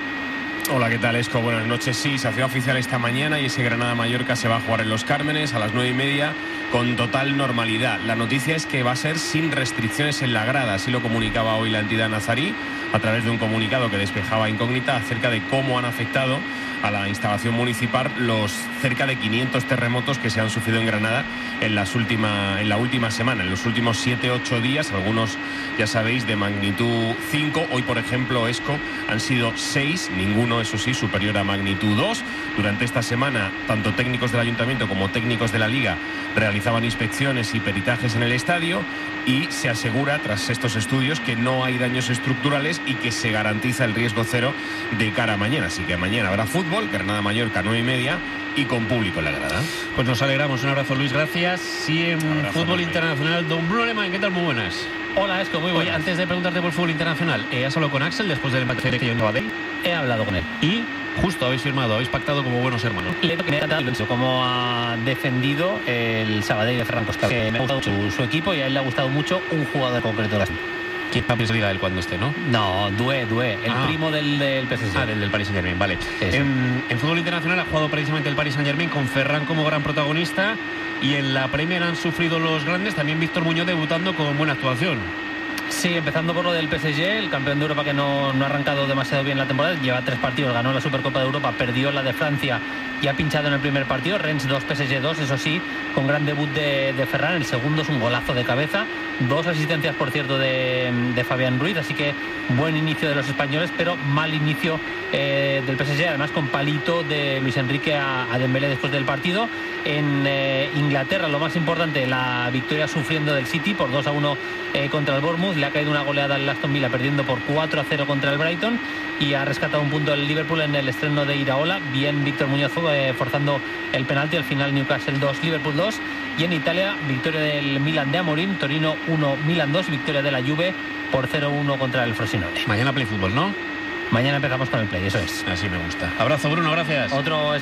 Hola, ¿qué tal, Esco? Buenas noches. Sí, se hacía oficial esta mañana y ese Granada-Mallorca se va a jugar en Los Cármenes a las 9:30 con total normalidad. La noticia es que va a ser sin restricciones en la grada, así lo comunicaba hoy la entidad nazarí a través de un comunicado que despejaba incógnita acerca de cómo han afectado a la instalación municipal los cerca de 500 terremotos que se han sufrido en Granada en la última semana, en los últimos 7-8 días, algunos ya sabéis de magnitud 5, hoy por ejemplo, Esco, han sido 6, ninguno eso sí superior a magnitud 2. Durante esta semana tanto técnicos del ayuntamiento como técnicos de la liga realizaban inspecciones y peritajes en el estadio y se asegura tras estos estudios que no hay daños estructurales y que se garantiza el riesgo cero de cara a mañana, así que mañana habrá fútbol, Granada-Mallorca 9:30 y con público en la grada. Pues nos alegramos, un abrazo Luis, gracias. Sí, en fútbol internacional, don Bruno Alemán, ¿qué tal? Muy buenas. Hola, Esco, muy buenas. Oye, antes de preguntarte por fútbol internacional, ¿has hablado con Axel después del empate que llevaba de él? He hablado con él. Y justo habéis firmado, habéis pactado como buenos hermanos. Le he encantado cómo ha defendido el Sabadell de Ferran Costa. Me ha gustado su equipo y a él le ha gustado mucho un jugador concreto. ¿Quién también se diga él cuando esté, no? No, Doué, el primo del PSG. Del Paris Saint-Germain, vale. En fútbol internacional ha jugado precisamente el Paris Saint-Germain con Ferran como gran protagonista y en la Premier han sufrido los grandes, también Víctor Muñoz debutando con buena actuación. Sí, empezando por lo del PSG, el campeón de Europa que no ha arrancado demasiado bien la temporada, lleva 3 partidos, ganó la Supercopa de Europa, perdió la de Francia y ha pinchado en el primer partido. Rennes 2, PSG 2, eso sí, con gran debut de Ferran. El segundo es un golazo de cabeza, 2 asistencias por cierto de Fabián Ruiz, así que buen inicio de los españoles, pero mal inicio del PSG, además con palito de Luis Enrique a Dembélé después del partido. En Inglaterra, lo más importante, la victoria sufriendo del City por 2-1 contra el Bournemouth. Le ha caído una goleada al Aston Villa perdiendo por 4-0 contra el Brighton y ha rescatado un punto el Liverpool en el estreno de Iraola. Bien Víctor Muñoz forzando el penalti, al final Newcastle 2, Liverpool 2. Y en Italia, victoria del Milan de Amorim, Torino 1, Milan 2, victoria de la Juve por 0-1 contra el Frosinone. Mañana play fútbol, ¿no? Mañana empezamos con el play, eso es. Así me gusta. Abrazo, Bruno, gracias. Otro